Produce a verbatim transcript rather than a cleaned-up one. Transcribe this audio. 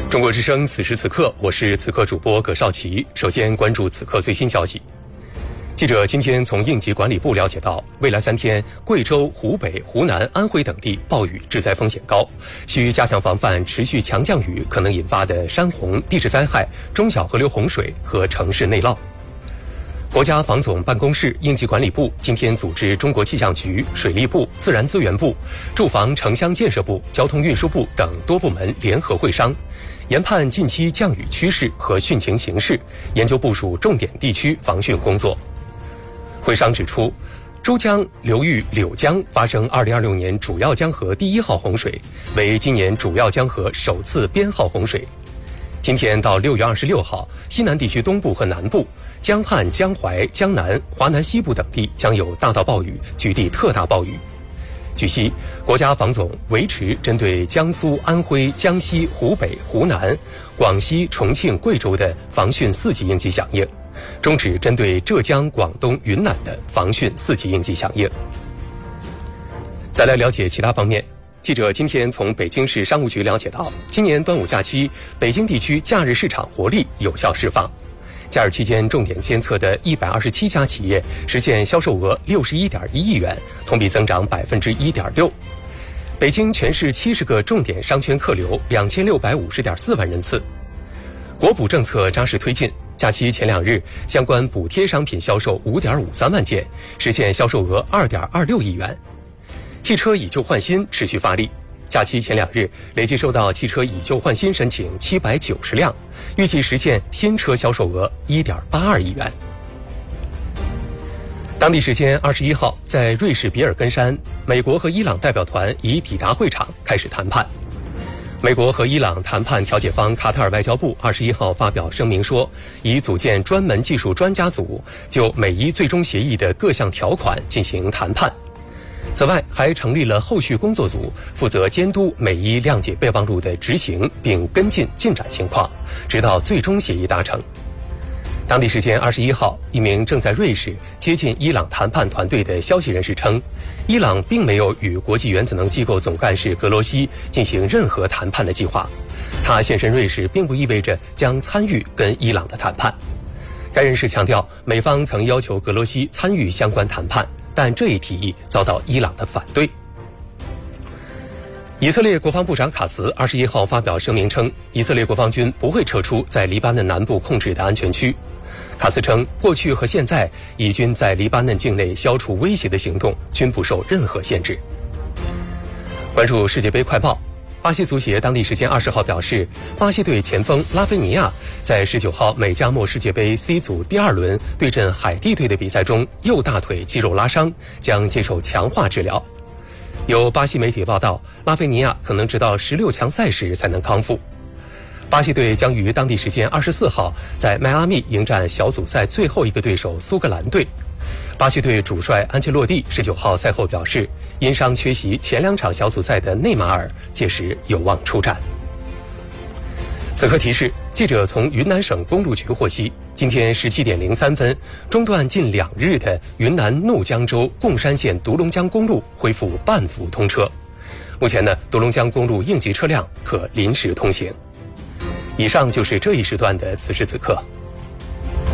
中国之声，此时此刻，我是此刻主播葛少奇。首先关注此刻最新消息。记者今天从应急管理部了解到，未来三天，贵州、湖北、湖南、安徽等地暴雨致灾风险高，需加强防范持续强降雨可能引发的山洪、地质灾害、中小河流洪水和城市内涝。国家防总办公室、应急管理部今天组织中国气象局、水利部、自然资源部、住房城乡建设部、交通运输部等多部门联合会商，研判近期降雨趋势和汛情形势，研究部署重点地区防汛工作。会商指出，珠江流域柳江发生二零二六年主要江河第一号洪水，为今年主要江河首次编号洪水。今天到六月二十六号，西南地区东部和南部、江汉、江淮、江南、华南西部等地将有大到暴雨，局地特大暴雨。据悉，国家防总维持针对江苏、安徽、江西、湖北、湖南、广西、重庆、贵州的防汛四级应急响应，终止针对浙江、广东、云南的防汛四级应急响应。再来了解其他方面。记者今天从北京市商务局了解到，今年端午假期，北京地区假日市场活力有效释放。假日期间，重点监测的一百二十七家企业实现销售额六十一点一亿元，同比增长百分之一点六。北京全市七十个重点商圈客流两千六百五十点四万人次。国补政策扎实推进，假期前两日，相关补贴商品销售五点五三万件，实现销售额二点二六亿元。汽车以旧换新持续发力，假期前两日累计收到汽车以旧换新申请七百九十辆，预计实现新车销售额一点八二亿元。当地时间二十一号，在瑞士比尔根山，美国和伊朗代表团已抵达会场开始谈判。美国和伊朗谈判调解方卡塔尔外交部二十一号发表声明说，已组建专门技术专家组，就美伊最终协议的各项条款进行谈判。此外，还成立了后续工作组，负责监督美伊谅解备忘录的执行，并跟进进展情况，直到最终协议达成。当地时间二十一号，一名正在瑞士接近伊朗谈判团队的消息人士称，伊朗并没有与国际原子能机构总干事格罗西进行任何谈判的计划。他现身瑞士并不意味着将参与跟伊朗的谈判。该人士强调，美方曾要求格罗西参与相关谈判，但这一提议遭到伊朗的反对。以色列国防部长卡茨二十一号发表声明称，以色列国防军不会撤出在黎巴嫩南部控制的安全区。卡茨称，过去和现在以军在黎巴嫩境内消除威胁的行动均不受任何限制。关注世界杯快报。巴西足协当地时间二十号表示，巴西队前锋拉菲尼亚在十九号美加墨世界杯 C 组第二轮对阵海地队的比赛中右大腿肌肉拉伤，将接受强化治疗。有巴西媒体报道，拉菲尼亚可能直到十六强赛时才能康复。巴西队将于当地时间二十四号在迈阿密迎战小组赛最后一个对手苏格兰队。巴西队主帅安切洛蒂十九号赛后表示，因伤缺席前两场小组赛的内马尔届时有望出战。此刻提示，记者从云南省公路局获悉，今天十七点零三分，中断近两日的云南怒江州贡山县独龙江公路恢复半幅通车。目前呢，独龙江公路应急车辆可临时通行。以上就是这一时段的此时此刻，